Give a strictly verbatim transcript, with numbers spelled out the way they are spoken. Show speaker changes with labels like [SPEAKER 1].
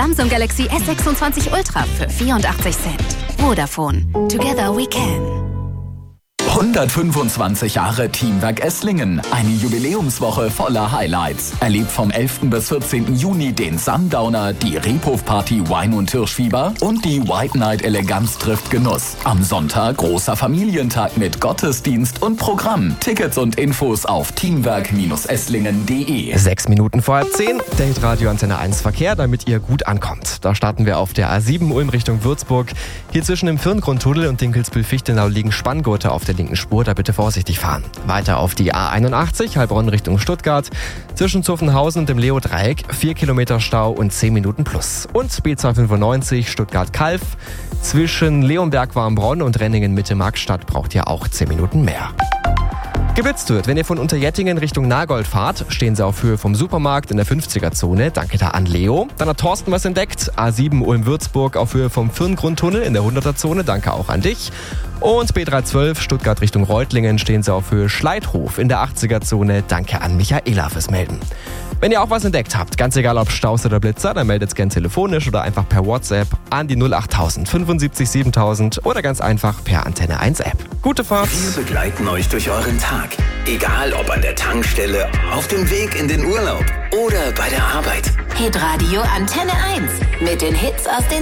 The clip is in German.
[SPEAKER 1] Samsung Galaxy S sechsundzwanzig Ultra für vierundachtzig Cent. Vodafone. Together we can.
[SPEAKER 2] hundertfünfundzwanzig Jahre Teamwerk Esslingen. Eine Jubiläumswoche voller Highlights. Erlebt vom elften bis vierzehnten Juni den Sundowner, die Rebhof-Party Wein und Hirschfieber und die White Night Eleganz trifft Genuss. Am Sonntag großer Familientag mit Gottesdienst und Programm. Tickets und Infos auf teamwerk esslingen punkt de.
[SPEAKER 3] Sechs Minuten vor halb zehn, der Hitradio Antenne eins Verkehr, damit ihr gut ankommt. Da starten wir auf der A sieben Ulm Richtung Würzburg. Hier zwischen dem Firngrundtunnel und Dinkelsbühl-Fichtenau liegen Spanngurte auf der linken Spur, da bitte vorsichtig fahren. Weiter auf die A einundachtzig, Heilbronn Richtung Stuttgart. Zwischen Zuffenhausen und dem Leo-Dreieck vier Kilometer Stau und zehn Minuten plus. Und B zweihundertfünfundneunzig Stuttgart-Kalf. Zwischen Leonberg-Warmbronn und Renningen-Mitte-Markstadt braucht ihr auch zehn Minuten mehr. Geblitzt wird, wenn ihr von Unterjettingen Richtung Nagold fahrt, stehen sie auf Höhe vom Supermarkt in der fünfziger-Zone. Danke da an Leo. Dann hat Thorsten was entdeckt. A sieben Ulm-Würzburg auf Höhe vom Firngrundtunnel in der hunderter-Zone. Danke auch an dich. Und B dreihundertzwölf Stuttgart Richtung Reutlingen stehen sie auf Höhe Schleithof in der achtziger-Zone. Danke an Michaela fürs Melden. Wenn ihr auch was entdeckt habt, ganz egal ob Staus oder Blitzer, dann meldet es gern telefonisch oder einfach per WhatsApp an die null achttausend fünfundsiebzig siebentausend oder ganz einfach per Antenne eins App. Gute Fahrt!
[SPEAKER 4] Wir begleiten euch durch euren Tag. Egal ob an der Tankstelle, auf dem Weg in den Urlaub oder bei der Arbeit.
[SPEAKER 1] Hitradio Antenne eins mit den Hits aus den